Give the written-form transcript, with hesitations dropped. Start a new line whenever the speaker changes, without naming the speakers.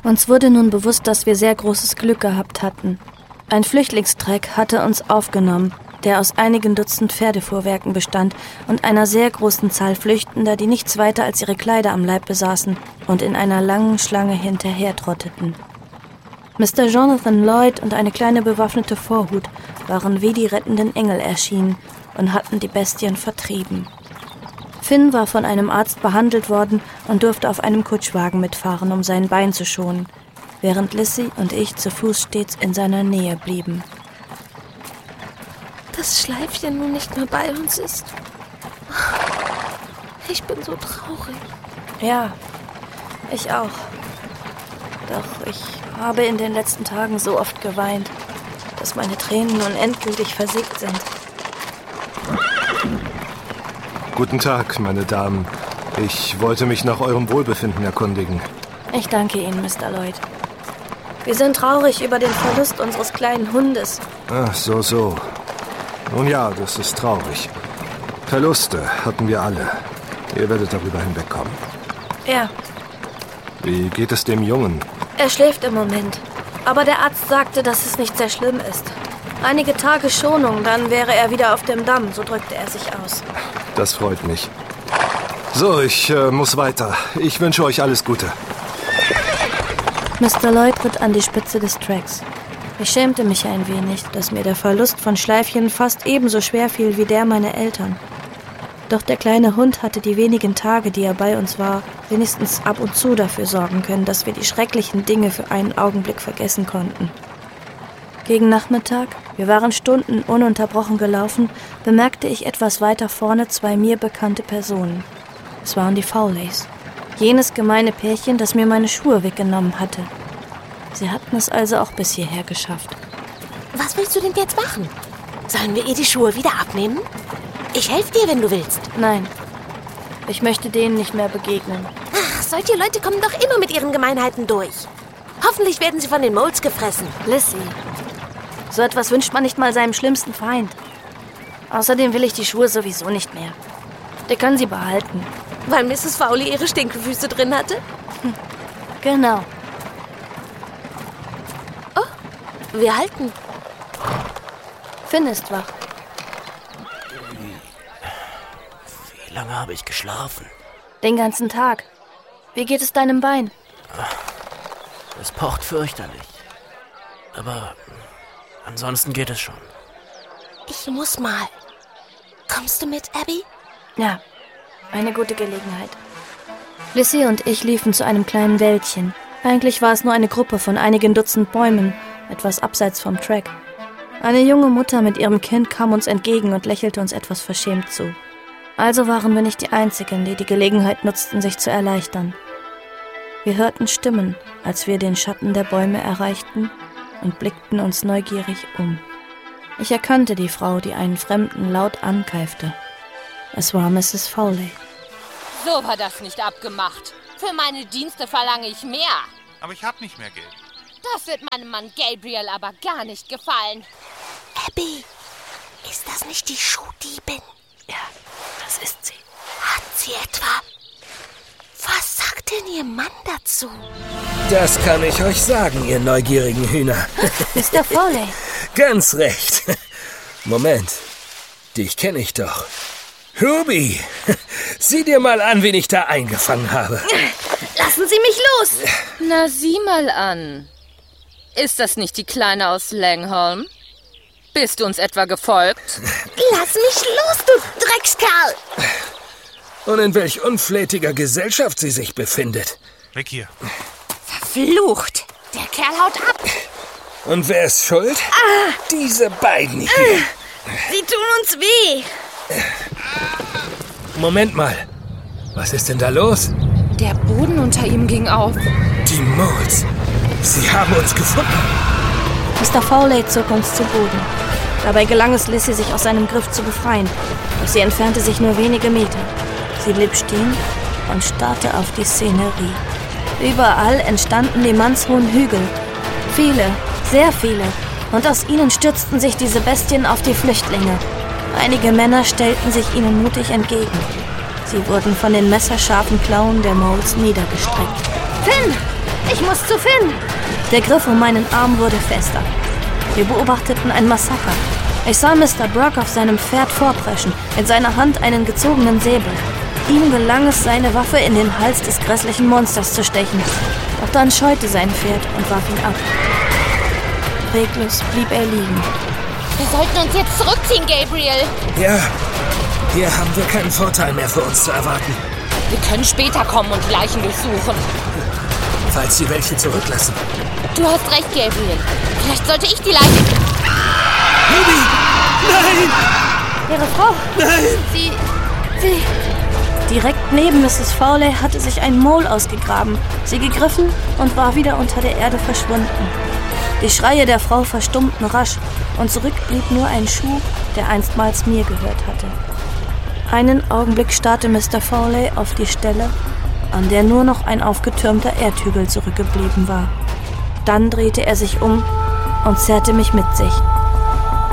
Uns wurde nun bewusst, dass wir sehr großes Glück gehabt hatten. Ein Flüchtlingstreck hatte uns aufgenommen, der aus einigen Dutzend Pferdefuhrwerken bestand und einer sehr großen Zahl Flüchtender, die nichts weiter als ihre Kleider am Leib besaßen und in einer langen Schlange hinterher trotteten. Mr. Jonathan Lloyd und eine kleine bewaffnete Vorhut waren wie die rettenden Engel erschienen und hatten die Bestien vertrieben. Finn war von einem Arzt behandelt worden und durfte auf einem Kutschwagen mitfahren, um sein Bein zu schonen, während Lissy und ich zu Fuß stets in seiner Nähe blieben.
Dass Schleifchen nun nicht mehr bei uns ist. Ich bin so traurig.
Ja, ich auch. Doch ich habe in den letzten Tagen so oft geweint, dass meine Tränen nun endgültig versiegt sind.
Guten Tag, meine Damen. Ich wollte mich nach eurem Wohlbefinden erkundigen.
Ich danke Ihnen, Mr. Lloyd. Wir sind traurig über den Verlust unseres kleinen Hundes.
Ach, so. Nun ja, das ist traurig. Verluste hatten wir alle. Ihr werdet darüber hinwegkommen.
Ja.
Wie geht es dem Jungen?
Er schläft im Moment. Aber der Arzt sagte, dass es nicht sehr schlimm ist. Einige Tage Schonung, dann wäre er wieder auf dem Damm, so drückte er sich aus.
Das freut mich. So, ich muss weiter. Ich wünsche euch alles Gute.
Mr. Lloyd ritt an die Spitze des Tracks. Ich schämte mich ein wenig, dass mir der Verlust von Schleifchen fast ebenso schwer fiel wie der meiner Eltern. Doch der kleine Hund hatte die wenigen Tage, die er bei uns war, wenigstens ab und zu dafür sorgen können, dass wir die schrecklichen Dinge für einen Augenblick vergessen konnten. Gegen Nachmittag, wir waren Stunden ununterbrochen gelaufen, bemerkte ich etwas weiter vorne 2 mir bekannte Personen. Es waren die Fowleys. Jenes gemeine Pärchen, das mir meine Schuhe weggenommen hatte. Sie hatten es also auch bis hierher geschafft.
Was willst du denn jetzt machen? Sollen wir ihr die Schuhe wieder abnehmen? Ich helfe dir, wenn du willst.
Nein, ich möchte denen nicht mehr begegnen.
Ach, solche Leute kommen doch immer mit ihren Gemeinheiten durch. Hoffentlich werden sie von den Moles gefressen.
Lissy, so etwas wünscht man nicht mal seinem schlimmsten Feind. Außerdem will ich die Schuhe sowieso nicht mehr. Die können sie behalten.
Weil Mrs. Fowley ihre Stinkefüße drin hatte?
Genau.
Oh, wir halten.
Finn ist wach.
Wie lange habe ich geschlafen?
Den ganzen Tag. Wie geht es deinem Bein?
Es pocht fürchterlich. Aber ansonsten geht es schon.
Ich muss mal. Kommst du mit, Abby?
Ja, eine gute Gelegenheit. Lissy und ich liefen zu einem kleinen Wäldchen. Eigentlich war es nur eine Gruppe von einigen Dutzend Bäumen, etwas abseits vom Track. Eine junge Mutter mit ihrem Kind kam uns entgegen und lächelte uns etwas verschämt zu. Also waren wir nicht die Einzigen, die die Gelegenheit nutzten, sich zu erleichtern. Wir hörten Stimmen, als wir den Schatten der Bäume erreichten und blickten uns neugierig um. Ich erkannte die Frau, die einen Fremden laut ankeifte. Es war Mrs. Fowley.
So war das nicht abgemacht. Für meine Dienste verlange ich mehr.
Aber ich habe nicht mehr Geld.
Das wird meinem Mann Gabriel aber gar nicht gefallen.
Abby, ist das nicht die Schuhdiebin?
Ja, das ist sie.
Hat sie etwa... Was sagt denn Ihr Mann dazu?
Das kann ich euch sagen, ihr neugierigen Hühner.
Mr. Fowley.
Ganz recht. Moment, dich kenne ich doch. Ruby, sieh dir mal an, wen ich da eingefangen habe.
Lassen Sie mich los!
Na, sieh mal an. Ist das nicht die Kleine aus Langholm? Bist du uns etwa gefolgt?
Lass mich los, du Dreckskerl!
Und in welch unflätiger Gesellschaft sie sich befindet.
Weg hier.
Verflucht! Der Kerl haut ab!
Und wer ist schuld? Diese beiden hier.
Sie tun uns weh!
Moment mal. Was ist denn da los?
Der Boden unter ihm ging auf.
Die Moles. Sie haben uns gefunden.
Mr. Fowley zog uns zu Boden. Dabei gelang es Lissy, sich aus seinem Griff zu befreien. Doch sie entfernte sich nur wenige Meter. Sie blieb stehen und starrte auf die Szenerie. Überall entstanden die mannshohen Hügel. Viele, sehr viele. Und aus ihnen stürzten sich diese Bestien auf die Flüchtlinge. Einige Männer stellten sich ihnen mutig entgegen. Sie wurden von den messerscharfen Klauen der Moles niedergestreckt.
Finn!
Ich muss zu Finn! Der Griff um meinen Arm wurde fester. Wir beobachteten ein Massaker. Ich sah Mr. Brock auf seinem Pferd vorpreschen, in seiner Hand einen gezogenen Säbel. Ihm gelang es, seine Waffe in den Hals des grässlichen Monsters zu stechen. Doch dann scheute sein Pferd und warf ihn ab. Reglos blieb er liegen.
Wir sollten uns jetzt zurückziehen, Gabriel.
Ja, hier haben wir keinen Vorteil mehr für uns zu erwarten.
Wir können später kommen und die Leichen durchsuchen.
Falls sie welche zurücklassen.
Du hast recht, Gabriel. Vielleicht sollte ich die Leiche...
Ruby! Nein!
Ihre Frau!
Nein!
Sie... Direkt neben Mrs. Fowley hatte sich ein Mole ausgegraben, sie gegriffen und war wieder unter der Erde verschwunden. Die Schreie der Frau verstummten rasch und zurück blieb nur ein Schuh, der einstmals mir gehört hatte. Einen Augenblick starrte Mr. Fowley auf die Stelle, an der nur noch ein aufgetürmter Erdhügel zurückgeblieben war. Dann drehte er sich um und zerrte mich mit sich.